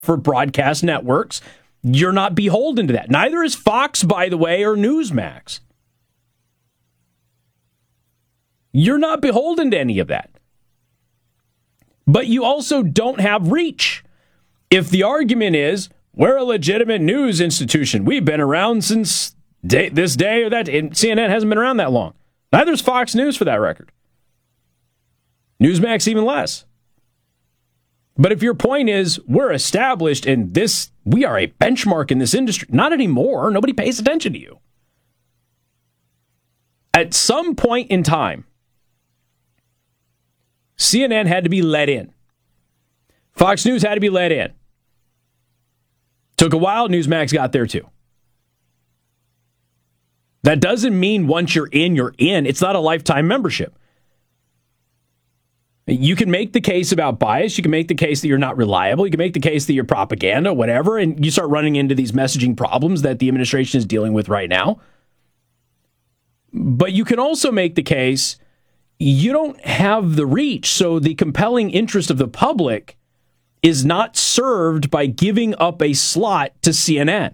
for broadcast networks. You're not beholden to that. Neither is Fox, by the way, or Newsmax. You're not beholden to any of that. But you also don't have reach. If the argument is, we're a legitimate news institution, we've been around since this day or that, and CNN hasn't been around that long. Neither is Fox News for that record. Newsmax even less. But if your point is, we're established in this, we are a benchmark in this industry, not anymore. Nobody pays attention to you. At some point in time, CNN had to be let in. Fox News had to be let in. Took a while, Newsmax got there too. That doesn't mean once you're in, you're in. It's not a lifetime membership. You can make the case about bias. You can make the case that you're not reliable. You can make the case that you're propaganda, whatever, and you start running into these messaging problems that the administration is dealing with right now. But you can also make the case you don't have the reach, so the compelling interest of the public is not served by giving up a slot to CNN.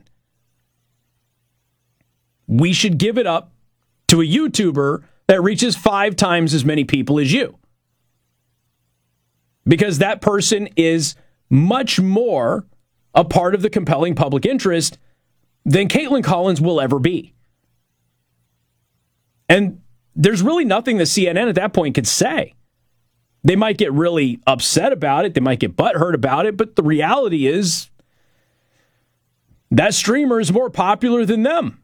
We should give it up to a YouTuber that reaches 5 times as many people as you. Because that person is much more a part of the compelling public interest than Caitlin Collins will ever be. And there's really nothing that CNN at that point could say. They might get really upset about it. They might get butthurt about it. But the reality is that streamer is more popular than them.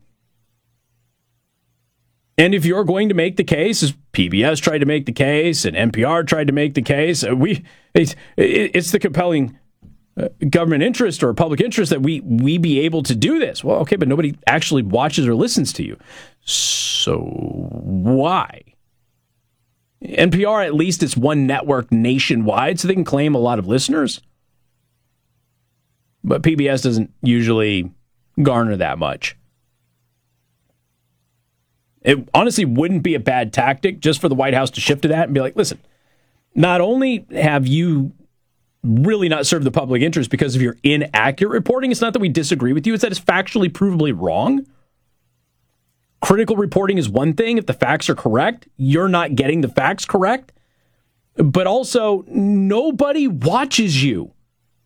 And if you're going to make the case, as PBS tried to make the case and NPR tried to make the case, it's the compelling government interest or public interest that we be able to do this. Well, okay, but nobody actually watches or listens to you. So why? NPR, at least it's one network nationwide, so they can claim a lot of listeners. But PBS doesn't usually garner that much. It honestly wouldn't be a bad tactic just for the White House to shift to that and be like, listen, not only have you really not served the public interest because of your inaccurate reporting, it's not that we disagree with you, it's that it's factually provably wrong. Critical reporting is one thing. If the facts are correct, you're not getting the facts correct. But also, nobody watches you.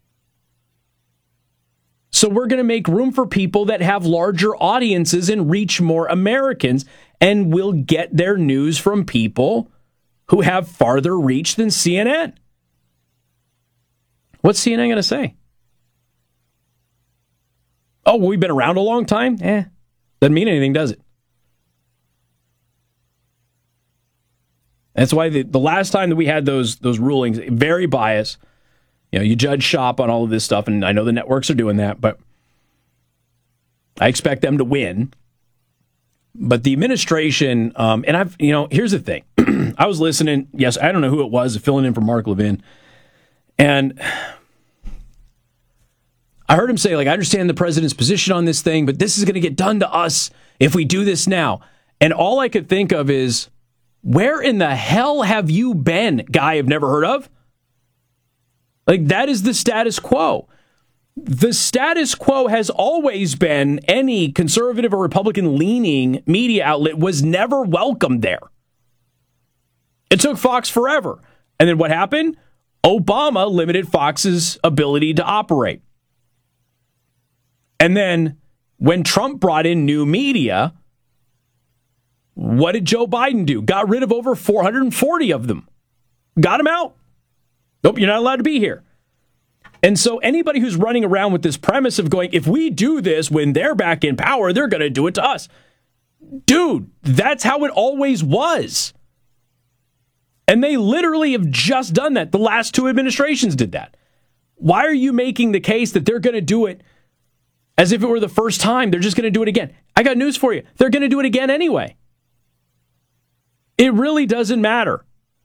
So we're going to make room for people that have larger audiences and reach more Americans, and will get their news from people who have farther reach than CNN. What's CNN going to say? Oh, we've been around a long time? Doesn't mean anything, does it? That's why the last time that we had those rulings, very biased. You know, you judge shop on all of this stuff, and I know the networks are doing that, but I expect them to win. But the administration, and here's the thing. I was listening, yes, I don't know who it was, filling in for Mark Levin, and I heard him say, I understand the president's position on this thing, but this is going to get done to us if we do this now. And all I could think of is, where in the hell have you been, guy I've never heard of? That is the status quo. The status quo has always been any conservative or Republican-leaning media outlet was never welcomed there. It took Fox forever. And then what happened? Obama limited Fox's ability to operate. And then when Trump brought in new media, what did Joe Biden do? Got rid of over 440 of them. Got them out. Nope, you're not allowed to be here. And so anybody who's running around with this premise of going, if we do this when they're back in power, they're going to do it to us. Dude, that's how it always was. And they literally have just done that. The last 2 administrations did that. Why are you making the case that they're going to do it as if it were the first time? They're just going to do it again. I got news for you. They're going to do it again anyway. It really doesn't matter.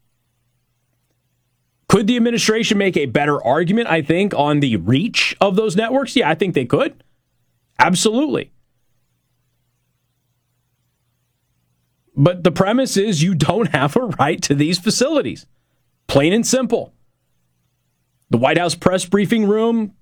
Could the administration make a better argument, I think, on the reach of those networks? Yeah, I think they could. Absolutely. But the premise is you don't have a right to these facilities. Plain and simple. The White House press briefing room